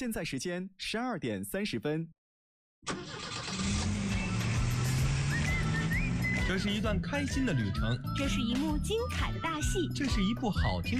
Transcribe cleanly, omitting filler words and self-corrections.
现在时间12:30。 这是一段开心的旅程， 这是一幕精彩的大戏， 这是一部好听